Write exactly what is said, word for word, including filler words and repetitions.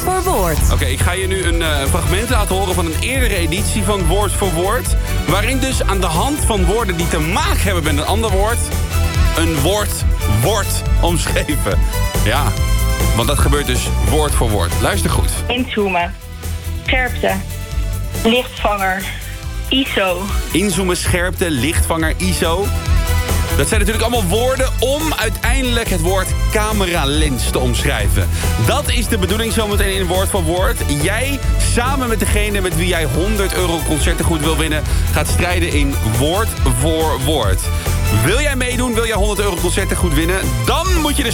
voor Woord. Oké, okay, ik ga je nu een uh, fragment laten horen van een eerdere editie van Woord voor Woord. Waarin dus aan de hand van woorden die te maken hebben met een ander woord... een woord wordt omschreven. Ja, want dat gebeurt dus woord voor woord. Luister goed. Inzoomen. Scherpte. Lichtvanger. I S O. Inzoomen, scherpte, lichtvanger, I S O. Dat zijn natuurlijk allemaal woorden om uiteindelijk het woord cameralens te omschrijven. Dat is de bedoeling zometeen in Woord voor Woord. Jij, samen met degene met wie jij honderd euro concertengoed wil winnen... gaat strijden in Woord voor Woord. Wil jij meedoen? Wil jij honderd euro concertengoed winnen? Dan moet je de